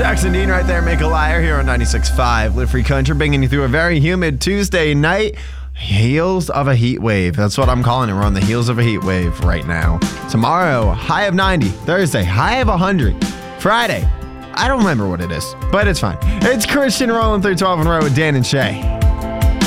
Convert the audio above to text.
Jackson Dean right there, Make a Liar here on 96.5 Live Free Country, bringing you through a very humid Tuesday night. Heels of a heat wave. That's what I'm calling it. We're on the heels of a heat wave right now. Tomorrow, high of 90. Thursday, high of 100. Friday, I don't remember what it is, but it's fine. It's Christian rolling through 12 and row with Dan and Shay.